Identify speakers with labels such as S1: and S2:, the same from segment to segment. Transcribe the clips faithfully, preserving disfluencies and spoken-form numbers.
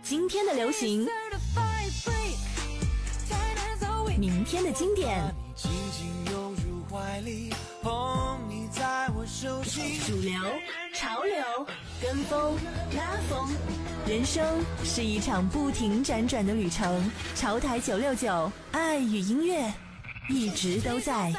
S1: 今天的流行，明天的经典，主流、潮流、跟风、拉风，人生是一场不停辗转的旅程。潮台九六九，爱与音乐一直都在。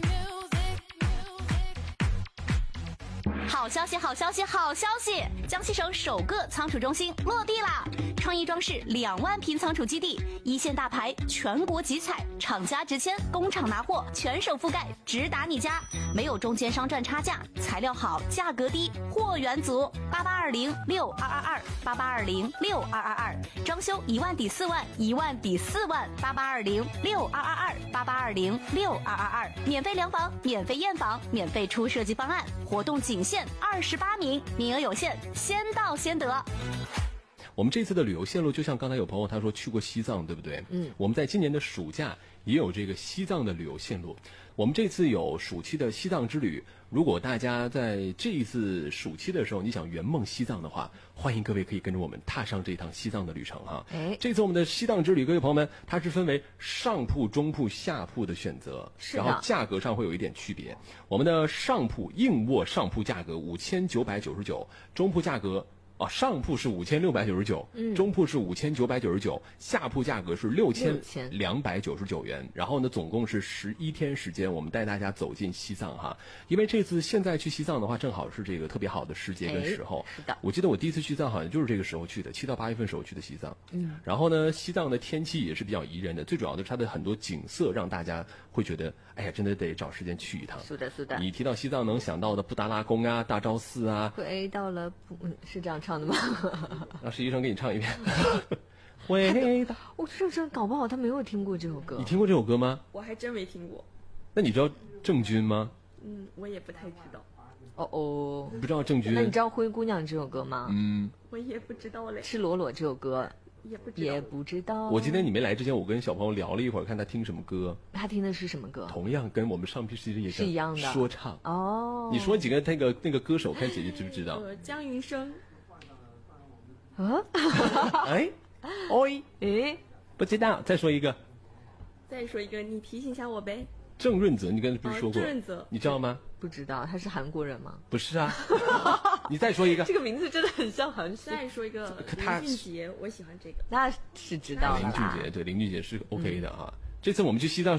S2: 好消息，好消息，好消息！江西省首个仓储中心落地啦！创意装饰两万平仓储基地，一线大牌，全国集采，厂家直签，工厂拿货，全省覆盖，直达你家，没有中间商赚差价，材料好，价格低，货源足。八八二零六二二二，八八二零六二二二，装修一万抵四万，一万抵四万，八八二零六二二二，八八二零六二二二，免费量房，免费验房，免费出设计方案，活动仅限二十八名，名额有限，先到先得。
S3: 我们这次的旅游线路就像刚才有朋友他说去过西藏，对不对？嗯，我们在今年的暑假也有这个西藏的旅游线路。我们这次有暑期的西藏之旅，如果大家在这一次暑期的时候你想圆梦西藏的话，欢迎各位可以跟着我们踏上这一趟西藏的旅程哈。哎，这次我们的西藏之旅，各位朋友们，它是分为上铺、中铺、下铺的选择，然后价格上会有一点区别。我们的上铺硬卧上铺价格五千九百九十九，中铺价格哦，上铺是五千六百九十九，嗯，中铺是五千九百九十九，下铺价格是六千两百九十九元。然后呢，总共是十一天时间，我们带大家走进西藏哈。因为这次现在去西藏的话，正好是这个特别好的时节跟时候。
S2: 是的，
S3: 我记得我第一次去藏好像就是这个时候去的，七到八月份时候去的西藏。嗯，然后呢，西藏的天气也是比较宜人的，最主要的是它的很多景色让大家会觉得，哎呀，真的得找时间去一趟。
S2: 是的，是的。
S3: 你提到西藏能想到的布达拉宫啊、大昭寺啊，
S4: 回到了不，嗯，是这样唱的吗？
S3: 让实习生给你唱一遍。回到，
S4: 我这这搞不好他没有听过这首歌。
S3: 你听过这首歌吗？
S5: 我还真没听过。
S3: 那你知道郑钧吗？
S5: 嗯，我也不太知道。
S4: 哦哦，
S3: 不知道郑钧。
S4: 那你知道《灰姑娘》这首歌吗？
S3: 嗯，
S5: 我也不知道嘞。
S4: 赤裸裸这首歌
S5: 也不知道。
S4: 也不知道。
S3: 我今天你没来之前，我跟小朋友聊了一会儿，看他听什么歌。
S4: 他听的是什么歌？
S3: 同样跟我们上批实习也
S4: 是一样的，
S3: 说唱。
S4: 哦，
S3: 你说几个那个那个歌手，看姐姐知不知道？
S5: 呃，姜云升。
S4: 啊？
S3: 哎，oi，
S4: 哎，
S3: 不知道，再说一个。
S5: 再说一个，你提醒一下我呗。
S3: 郑润泽，你刚才不是说过？
S5: 哦、郑润泽，
S3: 你知道吗？
S4: 不知道，他是韩国人吗？
S3: 不是啊。你再说一个。
S4: 这个名字真的很像韩星。
S5: 再说一个，林俊杰，我喜欢这个。
S4: 那是知道了。
S3: 林俊杰，对，林俊杰是 OK 的啊。嗯、这次我们去西藏。